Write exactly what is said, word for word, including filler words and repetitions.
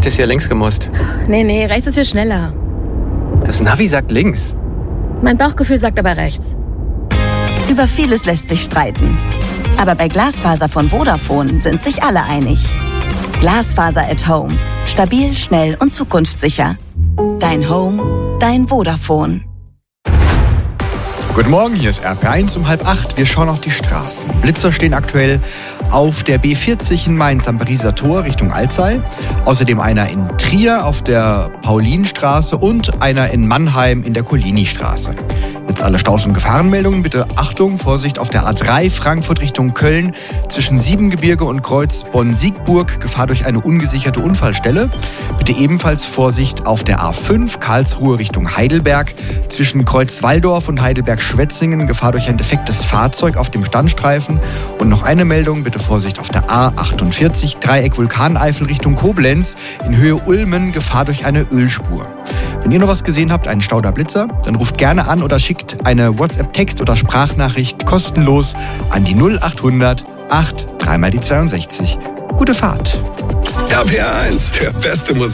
hättest ja links gemusst. Nee, nee, rechts ist viel schneller. Das Navi sagt links. Mein Bauchgefühl sagt aber rechts. Über vieles lässt sich streiten. Aber bei Glasfaser von Vodafone sind sich alle einig. Glasfaser at Home. Stabil, schnell und zukunftssicher. Dein Home, dein Vodafone. Guten Morgen, hier ist R P eins um halb acht. Wir schauen auf die Straßen. Blitzer stehen aktuell auf der B vierzig in Mainz am Pariser Tor Richtung Alzey. Außerdem einer in Trier auf der Paulinstraße und einer in Mannheim in der Collini-Straße. Jetzt alle Staus- und Gefahrenmeldungen. Bitte Achtung, Vorsicht auf der A drei Frankfurt Richtung Köln. Zwischen Siebengebirge und Kreuz Bonn-Siegburg. Gefahr durch eine ungesicherte Unfallstelle. Bitte ebenfalls Vorsicht auf der A fünf Karlsruhe Richtung Heidelberg. Zwischen Kreuz Walldorf und Heidelberg-Schwetzingen. Gefahr durch ein defektes Fahrzeug auf dem Standstreifen. Und noch eine Meldung. Bitte Vorsicht auf der A achtundvierzig Dreieck Vulkaneifel Richtung Koblenz. In Höhe Ulmen. Gefahr durch eine Ölspur. Wenn ihr noch was gesehen habt, einen Stau oder Blitzer, dann ruft gerne an oder schickt eine WhatsApp-Text- oder Sprachnachricht kostenlos an die null achthundert acht dreimal die zweiundsechzig. Gute Fahrt. R P R eins, der beste Musik.